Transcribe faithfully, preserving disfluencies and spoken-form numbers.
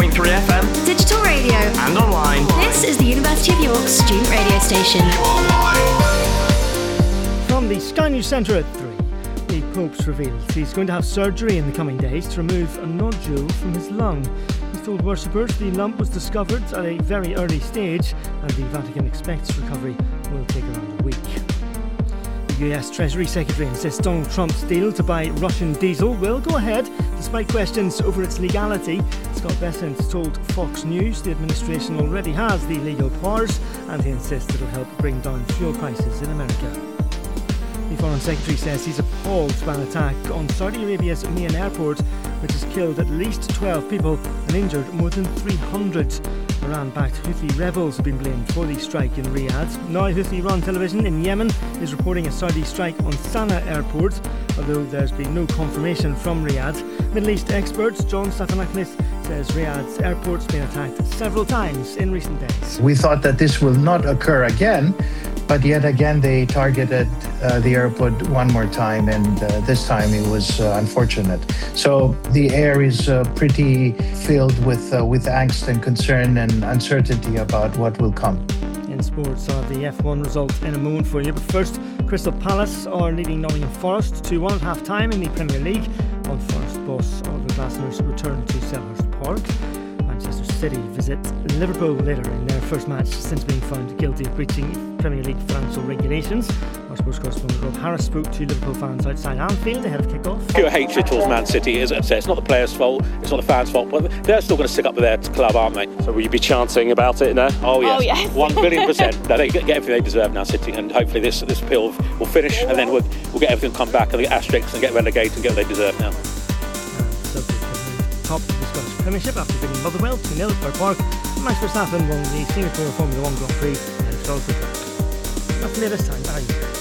point three F M, digital radio, and online. This is the University of York student radio station. From the Sky News Centre at three, the Pope's revealed he's going to have surgery in the coming days to remove a nodule from his lung. He's told worshippers the lump was discovered at a very early stage and the Vatican expects recovery will take around a week. The U S Treasury Secretary insists Donald Trump's deal to buy Russian diesel will go ahead despite questions over its legality. Scott Bessent told Fox News the administration already has the legal powers and he insists it'll help bring down fuel prices in America. The Foreign Secretary says he's appalled by an attack on Saudi Arabia's main airport, which has killed at least twelve people and injured more than three hundred. Iran-backed Houthi rebels have been blamed for the strike in Riyadh. Now Houthi-run television in Yemen is reporting a Saudi strike on Sana'a airport, although there's been no confirmation from Riyadh. Middle East expert John Stefanakis says Riyadh's airport's been attacked several times in recent days. We thought that this will not occur again, but yet again they targeted uh, the airport one more time, and uh, this time it was uh, unfortunate. So the air is uh, pretty filled with uh, with angst and concern and uncertainty about what will come. In sports, I'll have the F one result in a moment for you, but first, Crystal Palace are leading Nottingham Forest two one at half time in the Premier League. On Forest boss Oliver Glasner's return to Selhurst Park. Manchester City visit Liverpool later in their first match since being found guilty of breaching Premier League financial regulations. Our sports correspondent Rob Harris spoke to Liverpool fans outside Anfield ahead of kick-off. Pure hatred towards Man City is, as I say, it's not the players' fault, it's not the fans' fault, but they're still going to stick up with their club, aren't they? So will you be chanting about it now? Oh yes, oh, yes. one billion percent. No, they get everything they deserve now, City, and hopefully this this appeal will finish, and then we'll, we'll get everything come back and get asterisks and get relegated and get what they deserve now. Top of the Scottish Premiership after beating Motherwell two nil at Fir Park. Max Verstappen won the Singapore Formula One Grand Prix ahead of Charles Leclerc. That's the latest time. Bye.